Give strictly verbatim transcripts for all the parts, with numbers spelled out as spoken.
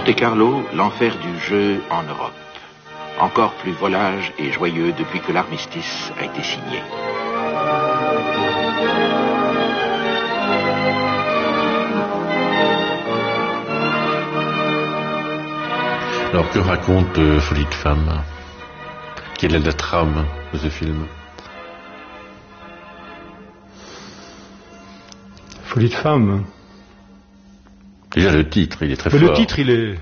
Monte-Carlo, l'enfer du jeu en Europe. Encore plus volage et joyeux depuis que l'armistice a été signé. Alors que raconte euh, Folie de femme? Quelle est la trame de ce film? Folie de femme. Déjà le titre, il est très Mais fort. le titre, il est,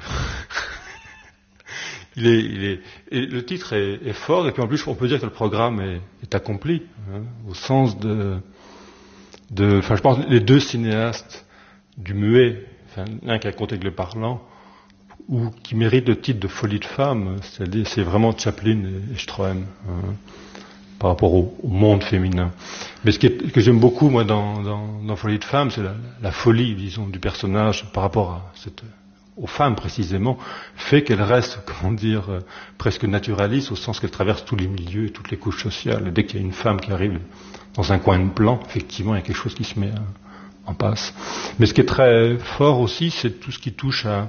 il est, il est, et le titre est, est fort, et puis en plus, on peut dire que le programme est, est accompli, hein, au sens de, de, enfin, je pense les deux cinéastes du muet, enfin, l'un qui a compté avec le parlant, ou qui mérite le titre de Folie de femme, c'est-à-dire c'est vraiment Chaplin et Stroheim, hein, par rapport au, au monde féminin. Mais ce qui est, que j'aime beaucoup, moi, dans, dans, dans Folie de femme, c'est la, la folie, disons, du personnage par rapport à cette, aux femmes précisément, fait qu'elle reste, comment dire, euh, presque naturaliste, au sens qu'elle traverse tous les milieux et toutes les couches sociales. Et dès qu'il y a une femme qui arrive dans un coin de plan, effectivement, il y a quelque chose qui se met à, en passe. Mais ce qui est très fort aussi, c'est tout ce qui touche à,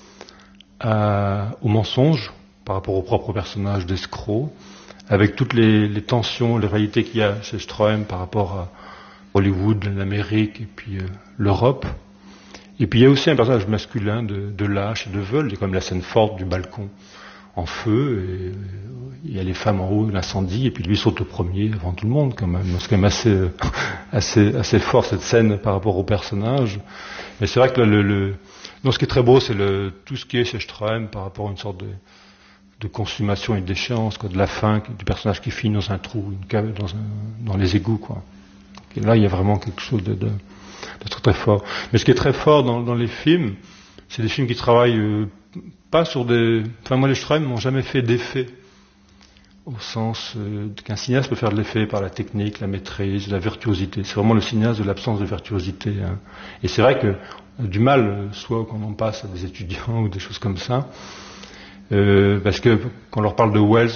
à, au mensonge par rapport au propre personnage d'escroc, avec toutes les, les tensions, les réalités qu'il y a chez Stroheim par rapport à Hollywood, l'Amérique et puis euh, l'Europe. Et puis il y a aussi un personnage masculin de, de lâche et de veule, il y a comme la scène forte du balcon en feu, et, euh, il y a les femmes en haut, l'incendie, et puis lui saute au premier avant tout le monde quand même. C'est quand même assez, euh, assez, assez fort cette scène par rapport au personnage. Mais c'est vrai que là, le, le, non, ce qui est très beau, c'est le, tout ce qui est chez Stroheim par rapport à une sorte de de consommation et d'échéance, quoi, de la fin, du personnage qui finit dans un trou, une cave, dans, un, dans les égouts, quoi. Et là, il y a vraiment quelque chose de, de, de très très fort. Mais ce qui est très fort dans, dans les films, c'est des films qui travaillent euh, pas sur des... Enfin, moi, les Stroheim n'ont jamais fait d'effet, au sens euh, qu'un cinéaste peut faire de l'effet par la technique, la maîtrise, la virtuosité. C'est vraiment le cinéaste de l'absence de virtuosité. Hein. Et c'est vrai que on a du mal, soit quand on passe à des étudiants ou des choses comme ça, Euh, parce que quand on leur parle de Wells,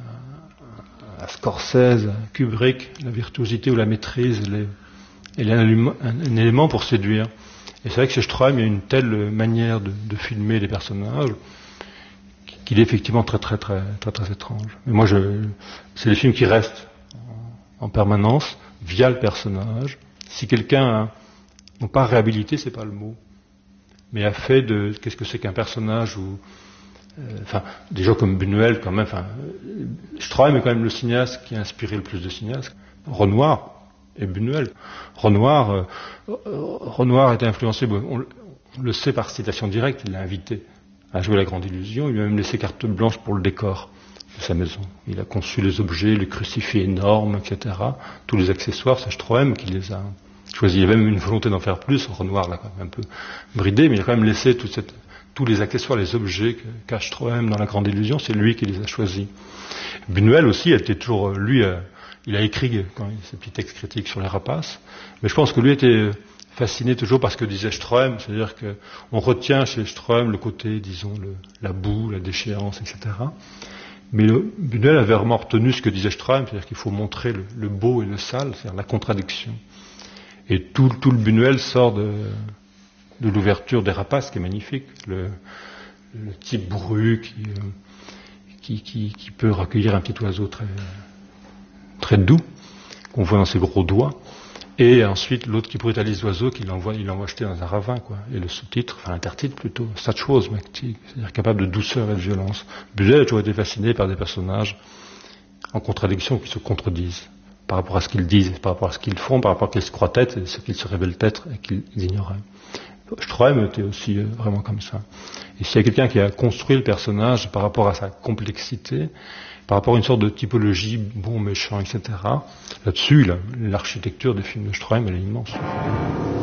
à Scorsese, à Kubrick, la virtuosité ou la maîtrise, elle est, elle est un, un, un élément pour séduire. Et c'est vrai que chez Stroheim, il y a une telle manière de, de filmer les personnages qu'il est effectivement très très très très très étrange. Mais moi, je, c'est des films qui restent en, en permanence via le personnage. Si quelqu'un, a, non pas réhabilité, c'est pas le mot, mais a fait de qu'est-ce que c'est qu'un personnage ou Enfin, des gens comme Buñuel, quand même. Enfin, Stroheim est quand même le cinéaste qui a inspiré le plus de cinéastes. Renoir et Buñuel. Renoir, euh, Renoir était influencé. Bon, on, on le sait par citation directe. Il l'a invité à jouer La Grande Illusion. Il lui a même laissé carte blanche pour le décor de sa maison. Il a conçu les objets, le crucifix énorme, et cetera. Tous les accessoires, c'est Stroheim qui les a choisis. Il y avait même une volonté d'en faire plus. Renoir l'a quand même un peu bridé, mais il a quand même laissé toute cette tous les accessoires, les objets que cache Stroheim dans La Grande Illusion, c'est lui qui les a choisis. Buñuel aussi, elle était toujours, lui, euh, il a écrit quand il, ses petits textes critiques sur les rapaces, mais je pense que lui était fasciné toujours par ce que disait Stroheim, c'est-à-dire que on retient chez Stroheim le côté, disons, le, la boue, la déchéance, et cetera. Mais le, Buñuel avait vraiment retenu ce que disait Stroheim, c'est-à-dire qu'il faut montrer le, le beau et le sale, c'est-à-dire la contradiction. Et tout, tout le Buñuel sort de de l'ouverture des rapaces, qui est magnifique, le, le type bourru qui, euh, qui, qui, qui peut recueillir un petit oiseau très, très doux, qu'on voit dans ses gros doigts, et ensuite l'autre qui brutalise l'oiseau, qu'il l'envoie, il l'envoie jeter dans un ravin, quoi. Et le sous-titre, enfin l'intertitre plutôt, Such McTeague, c'est-à-dire capable de douceur et de violence. Buñuel a toujours été fasciné par des personnages en contradiction qui se contredisent, par rapport à ce qu'ils disent, par rapport à ce qu'ils font, par rapport à ce qu'ils se croient être, et ce qu'ils se révèlent être et qu'ils ignoraient. Stroheim était aussi euh, vraiment comme ça. Et s'il y a quelqu'un qui a construit le personnage par rapport à sa complexité, par rapport à une sorte de typologie bon, méchant, et cetera, là-dessus, là, l'architecture des films de Stroheim, elle est immense.